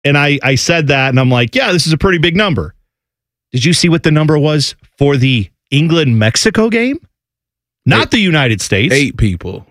And I said that, and I'm like, yeah, this is a pretty big number. Did you see what the number was for the England-Mexico game? Not the United States. 8 people.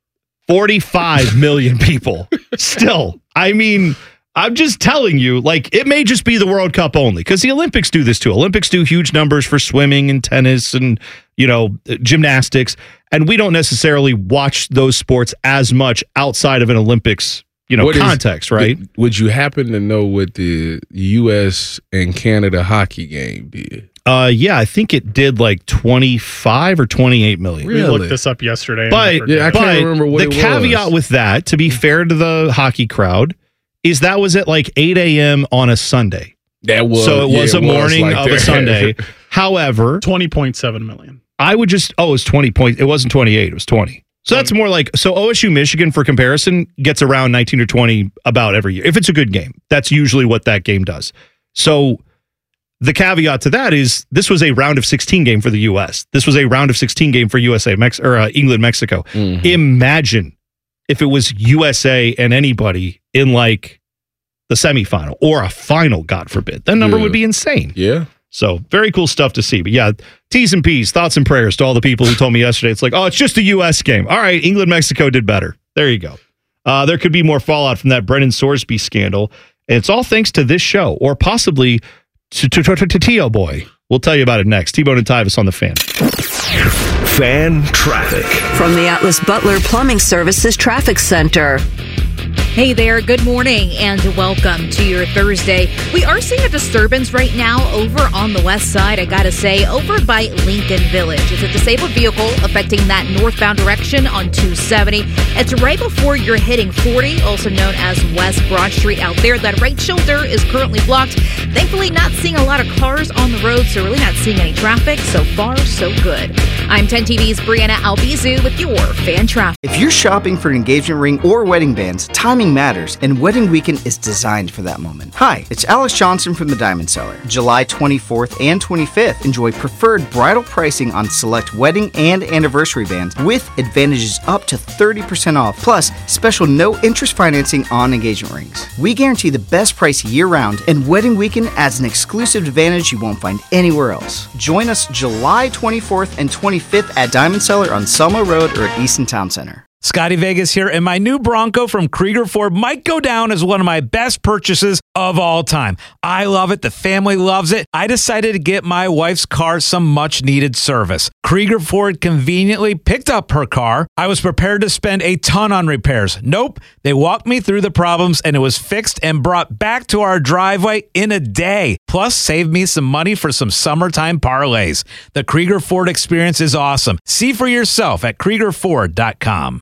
45 million people. Still, I mean, I'm just telling you, like, it may just be the World Cup only, because the Olympics do this too. Olympics do huge numbers for swimming and tennis and, gymnastics. And we don't necessarily watch those sports as much outside of an Olympics, context, right? Would you happen to know what the U.S. and Canada hockey game did? Yeah, I think it did like 25 or 28 million. We looked this up yesterday. I can't remember what it was. The caveat with that, to be fair to the hockey crowd, is that was at like 8 a.m. on a Sunday. It was a morning like of a Sunday. However, 20.7 million. I would just, it was 20 points. It wasn't 28, it was 20. So that's more like, OSU Michigan, for comparison, gets around 19 or 20 about every year. If it's a good game, that's usually what that game does. So the caveat to that is this was a round of 16 game for the U.S. This was a round of 16 game for England, Mexico. Mm-hmm. Imagine if it was USA and anybody in like the semifinal or a final, God forbid. That number would be insane. Yeah. So very cool stuff to see. But yeah, T's and P's, thoughts and prayers to all the people who told me yesterday. It's like, it's just a U.S. game. All right, England, Mexico did better. There you go. There could be more fallout from that Brennan Sorsby scandal. And it's all thanks to this show, or possibly to T.O. Boy. We'll tell you about it next. T-Bone and Tyvis on the Fan. Fan traffic. From the Atlas Butler Plumbing Services Traffic Center. Hey there, good morning and welcome to your Thursday. We are seeing a disturbance right now over on the west side, I gotta say, over by Lincoln Village. It's a disabled vehicle affecting that northbound direction on 270. It's right before you're hitting 40, also known as West Broad Street out there. That right shoulder is currently blocked. Thankfully, not seeing a lot of cars on the road, so really not seeing any traffic. So far, so good. I'm 10 TV's Brianna Albizu with your Fan Traffic. If you're shopping for an engagement ring or wedding bands, timing matters, and Wedding Weekend is designed for that moment. Hi, it's Alex Johnson from the Diamond Cellar. July 24th and 25th, enjoy preferred bridal pricing on select wedding and anniversary bands with advantages up to 30% off, plus special no-interest financing on engagement rings. We guarantee the best price year-round, and Wedding Weekend adds an exclusive advantage you won't find anywhere else. Join us July 24th and 25th at Diamond Cellar on Selma Road or at Easton Town Center. Scotty Vegas here, and my new Bronco from Krieger Ford might go down as one of my best purchases of all time. I love it. The family loves it. I decided to get my wife's car some much-needed service. Krieger Ford conveniently picked up her car. I was prepared to spend a ton on repairs. Nope. They walked me through the problems, and it was fixed and brought back to our driveway in a day. Plus, saved me some money for some summertime parlays. The Krieger Ford experience is awesome. See for yourself at KriegerFord.com.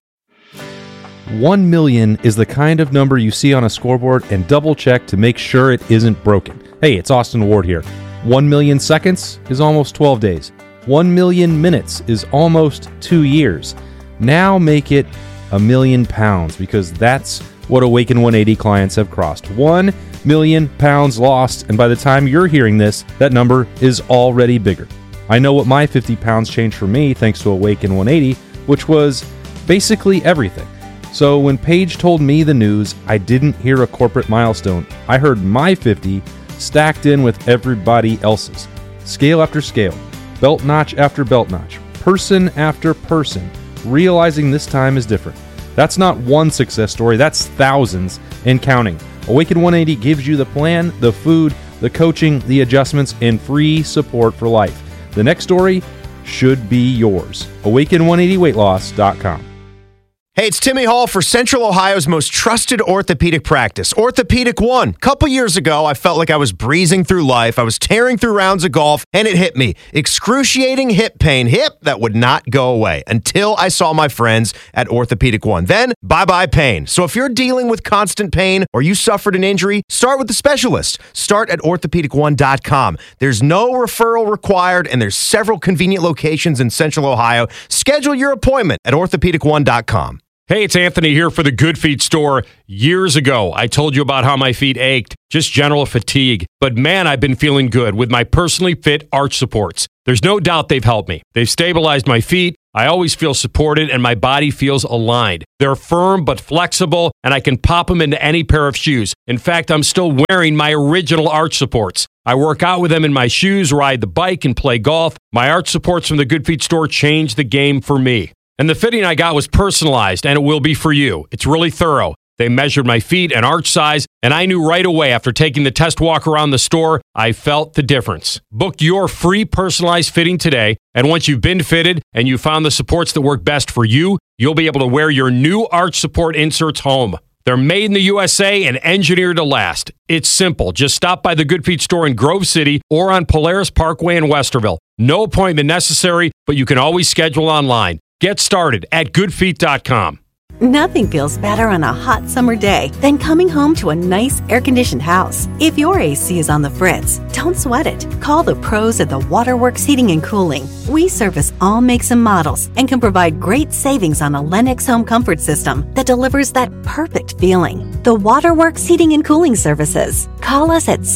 1 million is the kind of number you see on a scoreboard and double check to make sure it isn't broken. Hey, it's Austin Ward here. 1 million seconds is almost 12 days. 1 million minutes is almost 2 years. Now make it £1 million, because that's what Awaken 180 clients have crossed. 1 million pounds lost, and by the time you're hearing this, that number is already bigger. I know what my 50 pounds changed for me thanks to Awaken 180, which was basically everything. So when Paige told me the news, I didn't hear a corporate milestone. I heard my 50 stacked in with everybody else's. Scale after scale, belt notch after belt notch, person after person, realizing this time is different. That's not one success story, that's thousands and counting. Awaken 180 gives you the plan, the food, the coaching, the adjustments, and free support for life. The next story should be yours. Awaken180weightloss.com. Hey, it's Timmy Hall for Central Ohio's most trusted orthopedic practice, Orthopedic One. A couple years ago, I felt like I was breezing through life. I was tearing through rounds of golf, and it hit me. Excruciating hip pain. Hip that would not go away until I saw my friends at Orthopedic One. Then, bye-bye pain. So if you're dealing with constant pain or you suffered an injury, start with the specialist. Start at orthopedic1.com. There's no referral required, and there's several convenient locations in Central Ohio. Schedule your appointment at orthopedic1.com. Hey, it's Anthony here for the Good Feet store. Years ago, I told you about how my feet ached, just general fatigue. But man, I've been feeling good with my personally fit arch supports. There's no doubt they've helped me. They've stabilized my feet, I always feel supported and my body feels aligned. They're firm but flexible, and I can pop them into any pair of shoes. In fact, I'm still wearing my original arch supports. I work out with them in my shoes, ride the bike, and play golf. My arch supports from the Good Feet store changed the game for me. And the fitting I got was personalized, and it will be for you. It's really thorough. They measured my feet and arch size, and I knew right away after taking the test walk around the store, I felt the difference. Book your free personalized fitting today, and once you've been fitted and you found the supports that work best for you, you'll be able to wear your new arch support inserts home. They're made in the USA and engineered to last. It's simple. Just stop by the Good Feet store in Grove City or on Polaris Parkway in Westerville. No appointment necessary, but you can always schedule online. Get started at goodfeet.com. Nothing feels better on a hot summer day than coming home to a nice air-conditioned house. If your AC is on the fritz, don't sweat it. Call the pros at the Waterworks Heating and Cooling. We service all makes and models and can provide great savings on a Lennox home comfort system that delivers that perfect feeling. The Waterworks Heating and Cooling Services. Call us at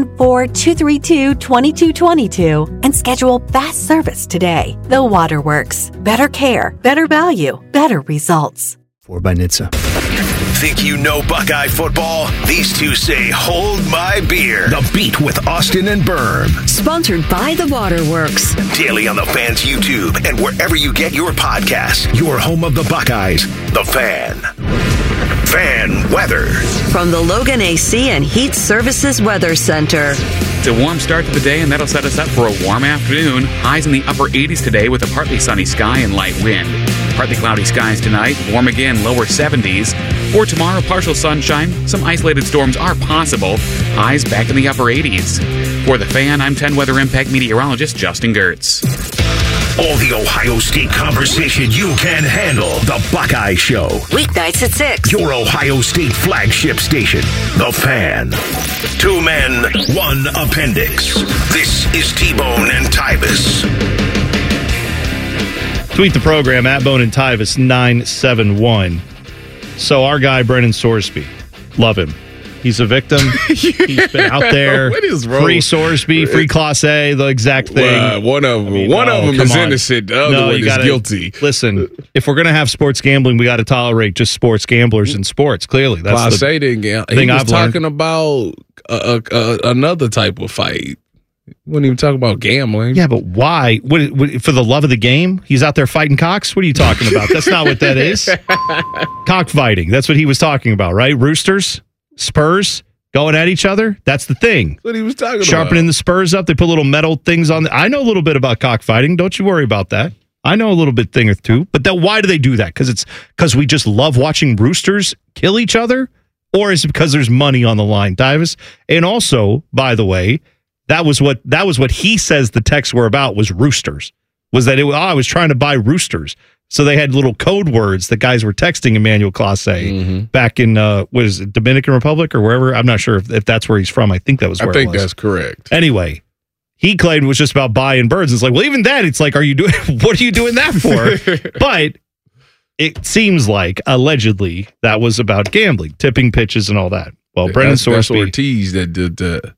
614-232-2222 and schedule fast service today. The Waterworks. Better care, better value, better results. For by NHTSA. Think you know Buckeye football? These two say, hold my beer. The Beat with Austin and Berm. Sponsored by the Waterworks. Daily on the Fan's YouTube and wherever you get your podcasts. Your home of the Buckeyes, The Fan. Fan weather. From the Logan AC and Heat Services Weather Center. It's a warm start to the day, and that'll set us up for a warm afternoon. Highs in the upper 80s today with a partly sunny sky and light wind. Partly cloudy skies tonight, warm again, lower 70s. For tomorrow, partial sunshine. Some isolated storms are possible. Highs back in the upper 80s. For The Fan, I'm 10 Weather Impact meteorologist Justin Gertz. All the Ohio State conversation you can handle. The Buckeye Show. Weeknights at 6. Your Ohio State flagship station. The Fan. 2 men, 1 appendix. This is T-Bone and Tyvis. Tweet the program at Bone and Tyvis 971. So our guy, Brennan Sorsby, love him. He's a victim. He's been out there. What is wrong? Free Sorsby, free Class A, the exact thing. One of them is innocent. The other one is guilty. Listen, if we're going to have sports gambling, we got to tolerate just sports gamblers in sports. Clearly, that's Class the A didn't gamble. thing He was I've learned. talking about another type of fight. He wasn't even talking about gambling. Yeah, but why? What, for the love of the game? He's out there fighting cocks? What are you talking about? That's not what that is. Cockfighting. That's what he was talking about, right? Roosters? Spurs going at each other. That's the thing. That's what he was talking about. Sharpening the spurs up. They put little metal things on. I know a little bit about cockfighting. Don't you worry about that. I know a little bit thing or two. But why do they do that? Because we just love watching roosters kill each other? Or is it because there's money on the line, Tyvis? And also, by the way, that was what he says the texts were about, was roosters. Was that I was trying to buy roosters. So they had little code words that guys were texting Emmanuel Clase back in what is it, Dominican Republic or wherever. I'm not sure if that's where he's from. I think that was where I think it was. that's correct. Anyway, he claimed it was just about buying birds. It's like, well, even that, it's like, what are you doing that for? But it seems like allegedly that was about gambling, tipping pitches and all that. Well, Brennan Sorsby. That's Ortiz that did that.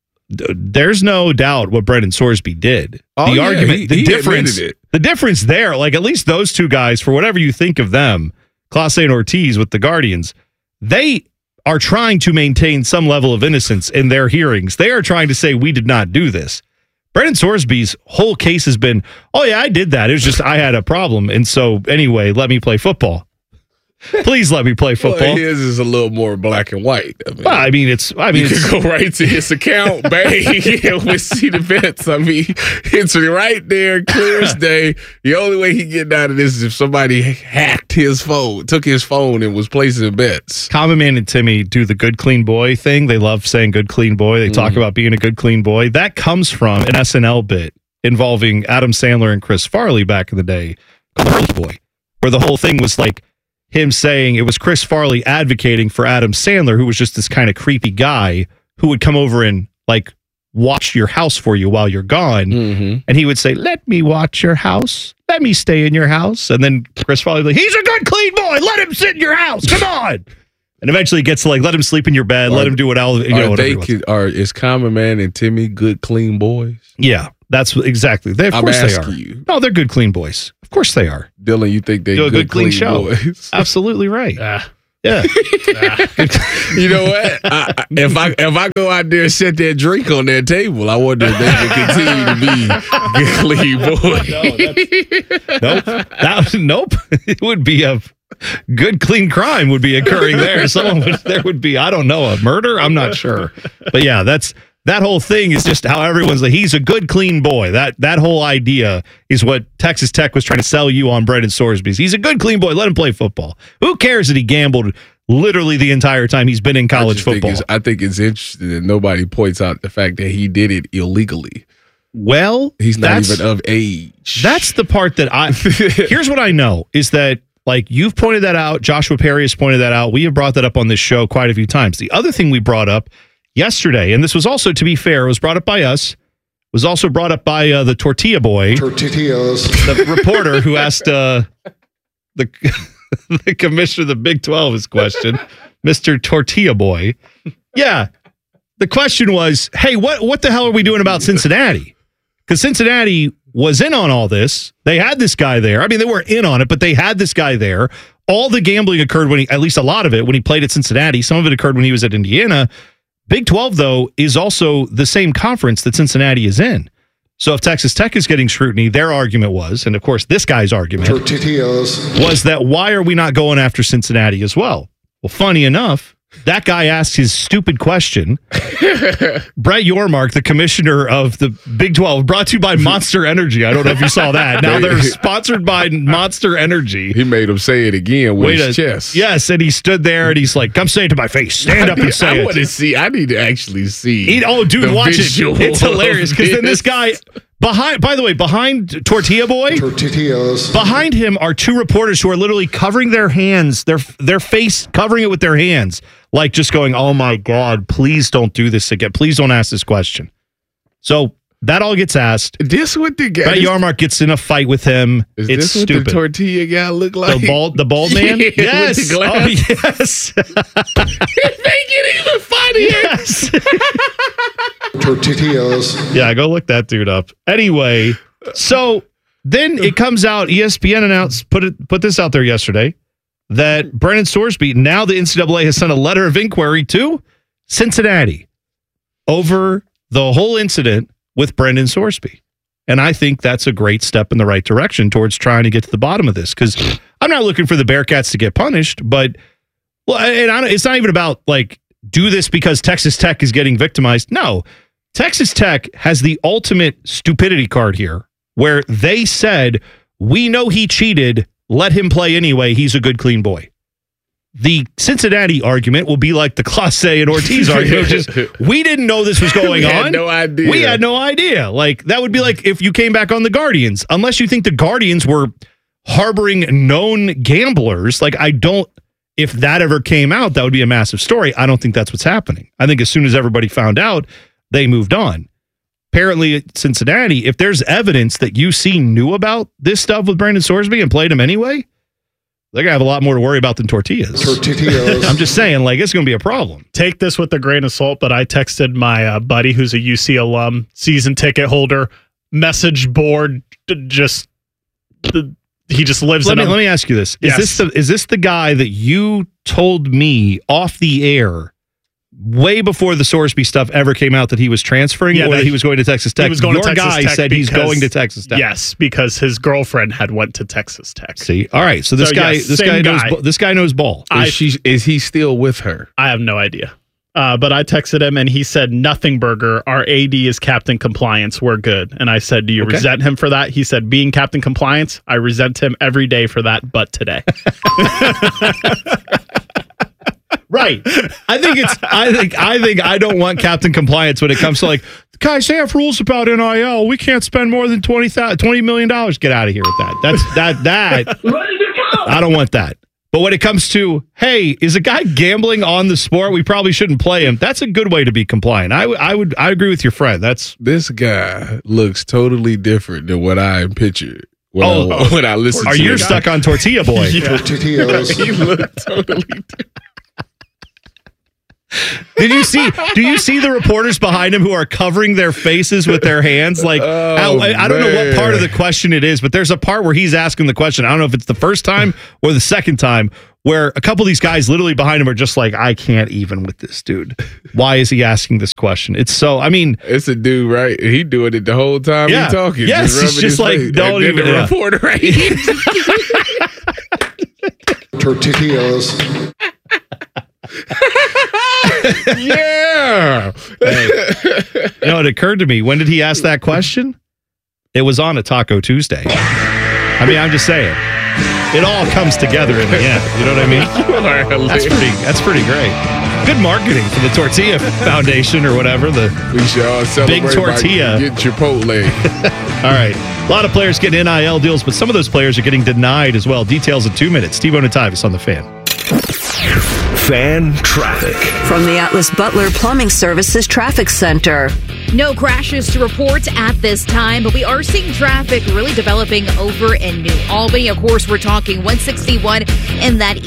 There's no doubt what Brennan Sorsby did. The argument, the difference there, like at least those two guys, for whatever you think of them, Clase and Ortiz with the Guardians, they are trying to maintain some level of innocence in their hearings. They are trying to say, we did not do this. Brennan Sorsby's whole case has been, oh yeah, I did that. It was just, I had a problem. And so anyway, let me play football. Please let me play football. Well, his is a little more black and white. I mean, you can go right to his account, bang, we see the bets. I mean, it's right there, clear as day. The only way he get out of this is if somebody hacked his phone, took his phone, and was placing bets. Common Man and Timmy do the good, clean boy thing. They love saying good, clean boy. They talk about being a good, clean boy. That comes from an SNL bit involving Adam Sandler and Chris Farley back in the day, called The Early Boy, where the whole thing was like, him saying it was Chris Farley advocating for Adam Sandler, who was just this kind of creepy guy who would come over and like watch your house for you while you're gone. And he would say, let me watch your house. Let me stay in your house. And then Chris Farley would be like, he's a good, clean boy. Let him sit in your house. Come on. And eventually it gets to like, let him sleep in your bed. Let him do whatever. Is Common Man and Timmy good, clean boys? Yeah. That's exactly. Of I'm course they asking are. you. No, they're good, clean boys. Of course they are. Dylan, you think they Do a good, clean show. boys? Absolutely right. Yeah. You know what? If I go out there and set that drink on that table, I wonder if they will continue to be good, clean boys. Nope. It would be a good, clean crime would be occurring there. There would be, I don't know, a murder. I'm not sure. But yeah, that whole thing is just how everyone's like, he's a good, clean boy. That whole idea is what Texas Tech was trying to sell you on Brendan Sorsby. He's a good, clean boy. Let him play football. Who cares that he gambled literally the entire time he's been in college football? I think it's interesting that nobody points out the fact that he did it illegally. Well, he's not even of age. That's the part that here's what I know is that, like, you've pointed that out. Joshua Perry has pointed that out. We have brought that up on this show quite a few times. The other thing we brought up yesterday, and this was also, to be fair, it was brought up by us, was also brought up by the Tortilla Boy, Tortillas, the reporter who asked the commissioner of the Big 12 his question, Mr. Tortilla Boy. Yeah, the question was, hey, what the hell are we doing about Cincinnati? Because Cincinnati was in on all this. They had this guy there. I mean, they weren't in on it, but they had this guy there. All the gambling occurred when at least a lot of it, when he played at Cincinnati. Some of it occurred when he was at Indiana. Big 12, though, is also the same conference that Cincinnati is in. So if Texas Tech is getting scrutiny, their argument was, and of course this guy's argument, was that why are we not going after Cincinnati as well? Well, funny enough, that guy asked his stupid question. Brett Yormark, the commissioner of the Big 12, brought to you by Monster Energy. I don't know if you saw that. Now they're sponsored by Monster Energy. He made him say it again with his chest. Yes, and he stood there and he's like, come say it to my face. Stand up and say it. I need to actually see. Dude, watch it. It's hilarious because then this guy... Behind Tortilla Boy, behind him are two reporters who are literally covering their hands, their face, covering it with their hands, like just going, oh my God, please don't do this again. Please don't ask this question. So that all gets asked. This what the guy? Brett Yormark gets in a fight with him. Is it's this stupid. What the tortilla guy look like? The bald man? Yeah, yes. With the glass. Oh, yes. Make it even funnier. Yes. Tortillas. Yeah, go look that dude up. Anyway, so then it comes out, ESPN announced, put this out there yesterday, that Brendan Sorsby, now the NCAA has sent a letter of inquiry to Cincinnati over the whole incident with Brendan Sorsby. And I think that's a great step in the right direction towards trying to get to the bottom of this, because I'm not looking for the Bearcats to get punished, but it's not even about, like, do this because Texas Tech is getting victimized. No, Texas Tech has the ultimate stupidity card here, where they said, we know he cheated, let him play anyway, he's a good, clean boy. The Cincinnati argument will be like the Clase and Ortiz argument, which is, we didn't know this was going on. No idea. We had no idea. Like, that would be like if you came back on the Guardians, unless you think the Guardians were harboring known gamblers. Like, if that ever came out, that would be a massive story. I don't think that's what's happening. I think as soon as everybody found out, they moved on. Apparently at Cincinnati, if there's evidence that UC knew about this stuff with Brandon Sorsby and played him anyway, they're going to have a lot more to worry about than tortillas. I'm just saying, like, it's going to be a problem. Take this with a grain of salt, but I texted my buddy who's a UC alum, season ticket holder, message board, he just lives in. Let me ask you this: Yes. Is this the guy that you told me off the air way before the Sorsby stuff ever came out that he was transferring, or that he was going to Texas Tech? He was going Your to Texas guy Tech said he's going to Texas Tech. Yes, because his girlfriend had went to Texas Tech. See, all right. So this guy knows ball. Is he still with her? I have no idea. But I texted him and he said, nothing burger. Our AD is Captain Compliance. We're good. And I said, do you resent him for that? He said, being Captain Compliance, I resent him every day for that, but today. Right. I think I don't want Captain Compliance when it comes to, like, guys, they have rules about NIL. We can't spend more than $20 million. Get out of here with that. That I don't want that. But when it comes to, hey, is a guy gambling on the sport? We probably shouldn't play him. That's a good way to be compliant. I agree with your friend. This guy looks totally different than what I pictured. When I listen to him. You're stuck on Tortilla Boy. Tortillas. He looked totally different. Do you see the reporters behind him who are covering their faces with their hands? Like, I don't know what part of the question it is, but there's a part where he's asking the question. I don't know if it's the first time or the second time, where a couple of these guys literally behind him are just like, I can't even with this dude. Why is he asking this question? It's a dude, right? He doing it the whole time he talking. Yes, he's just like, don't even. The reporter right here. Tortillas. Yeah. It occurred to me. When did he ask that question? It was on a Taco Tuesday. I mean, I'm just saying. It all comes together in the end. You know what I mean? That's pretty great. Good marketing for the Tortilla Foundation or whatever. We should all celebrate big tortilla. Get Chipotle. All right. A lot of players getting NIL deals, but some of those players are getting denied as well. Details in 2 minutes. T-Bone and Tyvis on the Fan. Fan traffic. From the Atlas Butler Plumbing Services Traffic Center. No crashes to report at this time, but we are seeing traffic really developing over in New Albany. Of course, we're talking 161 in that